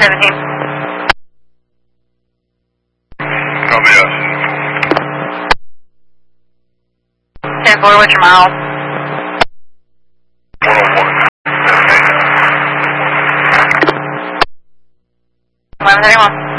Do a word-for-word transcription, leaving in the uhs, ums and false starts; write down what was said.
seventeen. Copy, yes. ten four, what's your mile? one oh one. eleven thirty-one.